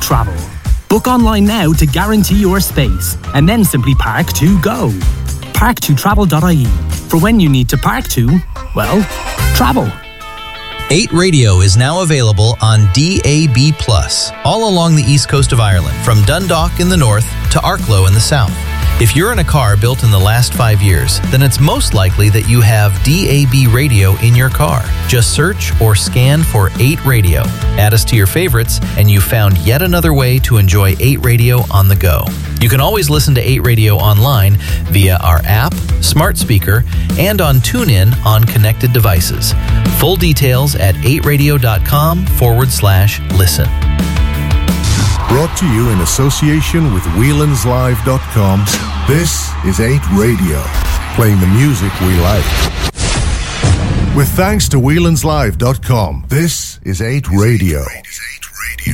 travel. Book online now to guarantee your space, and then simply park to go. Park2travel.ie. For when you need to park to, well, travel. 8 Radio is now available on DAB+, all along the east coast of Ireland, from Dundalk in the north to Arklow in the south. If you're in a car built in the last 5 years, then it's most likely that you have DAB radio in your car. Just search or scan for 8 Radio. Add us to your favorites, and you found yet another way to enjoy 8 Radio on the go. You can always listen to 8 Radio online via our app, smart speaker, and on TuneIn on connected devices. Full details at 8radio.com/listen. Brought to you in association with Whelan'sLive.com, this is 8 Radio, playing the music we like. With thanks to Whelan'sLive.com, this is 8 Radio.